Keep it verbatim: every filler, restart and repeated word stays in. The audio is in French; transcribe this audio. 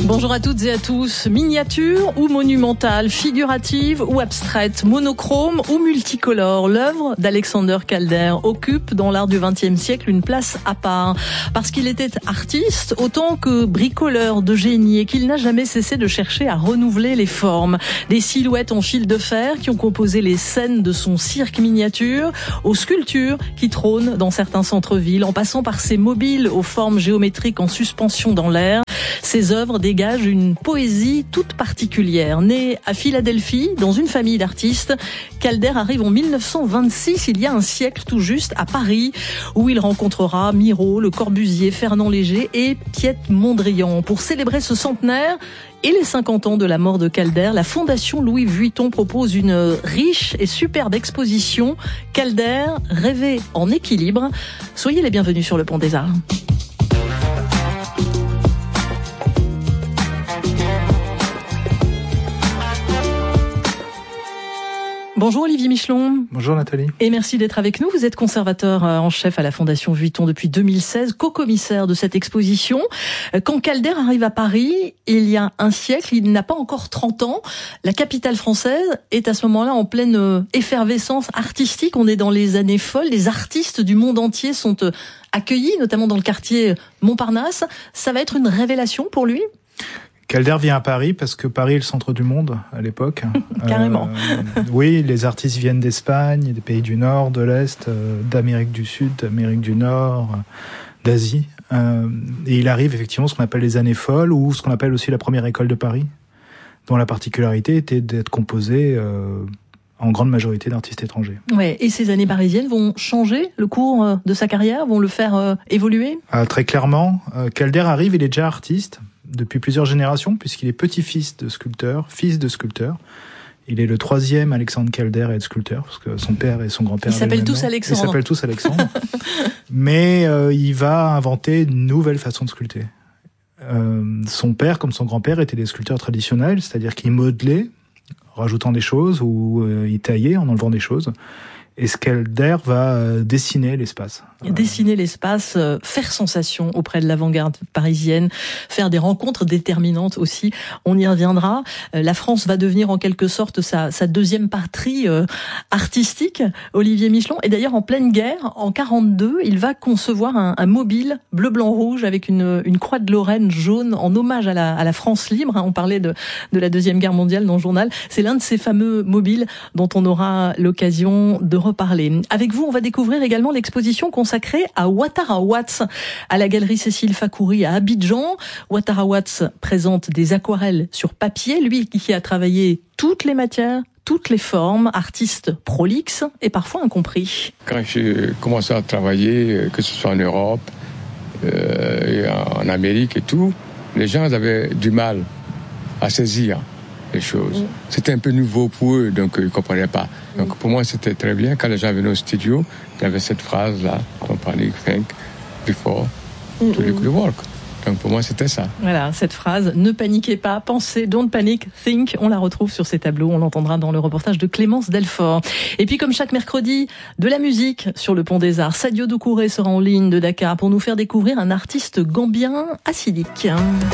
Bonjour à toutes et à tous. Miniature ou monumentale, figurative ou abstraite, monochrome ou multicolore, l'œuvre d'Alexander Calder occupe dans l'art du vingtième siècle une place à part. Parce qu'il était artiste autant que bricoleur de génie et qu'il n'a jamais cessé de chercher à renouveler les formes. Des silhouettes en fil de fer qui ont composé les scènes de son cirque miniature, aux sculptures qui trônent dans certains centres-villes, en passant par ces mobiles aux formes géométriques en suspension dans l'air. Ses œuvres dégagent une poésie toute particulière. Né à Philadelphie, dans une famille d'artistes, Calder arrive en mille neuf cent vingt-six, il y a un siècle tout juste, à Paris, où il rencontrera Miro, Le Corbusier, Fernand Léger et Piet Mondrian. Pour célébrer ce centenaire et les cinquante ans de la mort de Calder, la Fondation Louis Vuitton propose une riche et superbe exposition. Calder, rêvé en équilibre. Soyez les bienvenus sur le Pont des Arts. Bonjour Olivier Michelon. Bonjour Nathalie. Et merci d'être avec nous. Vous êtes conservateur en chef à la Fondation Vuitton depuis deux mille seize, co-commissaire de cette exposition. Quand Calder arrive à Paris, il y a un siècle, il n'a pas encore trente ans. La capitale française est à ce moment-là en pleine effervescence artistique. On est dans les années folles. Les artistes du monde entier sont accueillis, notamment dans le quartier Montparnasse. Ça va être une révélation pour lui ? Calder vient à Paris parce que Paris est le centre du monde à l'époque. Carrément. Euh, oui, les artistes viennent d'Espagne, des pays du Nord, de l'Est, euh, d'Amérique du Sud, d'Amérique du Nord, euh, d'Asie. Euh, et il arrive effectivement ce qu'on appelle les années folles ou ce qu'on appelle aussi la première école de Paris, dont la particularité était d'être composée euh, en grande majorité d'artistes étrangers. Ouais. Et ces années parisiennes vont changer le cours de sa carrière, vont le faire euh, évoluer ? Ah, très clairement. Euh, Calder arrive, il est déjà artiste depuis plusieurs générations, puisqu'il est petit-fils de sculpteur, fils de sculpteur. Il est le troisième Alexandre Calder à être sculpteur, parce que son père et son grand-père... Ils s'appellent tous Alexandre. Ils s'appellent tous Alexandre. Mais euh, il va inventer une nouvelle façon de sculpter. Euh, son père, comme son grand-père, étaient des sculpteurs traditionnels, c'est-à-dire qu'ils modelaient, en rajoutant des choses, ou euh, ils taillaient en enlevant des choses. Et Calder va euh, dessiner l'espace. Dessiner l'espace, euh, faire sensation auprès de l'avant-garde parisienne, faire des rencontres déterminantes aussi. On y reviendra. Euh, la France va devenir en quelque sorte sa, sa deuxième patrie euh, artistique, Olivier Michelon. Et d'ailleurs, en pleine guerre, en quarante-deux, il va concevoir un, un mobile bleu-blanc-rouge avec une, une croix de Lorraine jaune en hommage à la, à la France libre. On parlait de, de la Deuxième Guerre mondiale dans le journal. C'est l'un de ces fameux mobiles dont on aura l'occasion de reparler. Avec vous, on va découvrir également l'exposition consacrée à Ouattara Watts à la galerie Cécile Fakouri à Abidjan. Ouattara Watts présente des aquarelles sur papier, lui qui a travaillé toutes les matières, toutes les formes, artiste prolixe et parfois incompris. Quand j'ai commencé à travailler, que ce soit en Europe, euh, en Amérique et tout, les gens avaient du mal à saisir les choses. Mm. C'était un peu nouveau pour eux, donc ils ne comprenaient pas. Donc mm. pour moi, c'était très bien. Quand les gens venaient au studio, il y avait cette phrase-là, don't panic, think before mm. to look the work. Donc pour moi, c'était ça. Voilà, cette phrase, ne paniquez pas, pensez, don't panic, think, on la retrouve sur ces tableaux, on l'entendra dans le reportage de Clémence Delfort. Et puis comme chaque mercredi, de la musique sur le Pont des Arts. Sadio Doucouré sera en ligne de Dakar pour nous faire découvrir un artiste gambien acidique.